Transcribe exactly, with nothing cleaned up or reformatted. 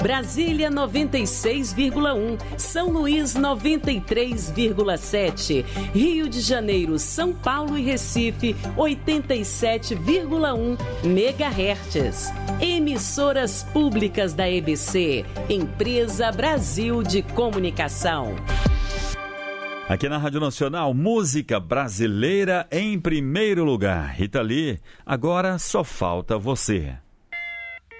Brasília noventa e seis vírgula um, São Luís noventa e três vírgula sete, Rio de Janeiro, São Paulo e Recife oitenta e sete vírgula um megahertz. Emissoras públicas da E B C, Empresa Brasil de Comunicação. Aqui na Rádio Nacional, música brasileira em primeiro lugar. Rita Lee, agora só falta você.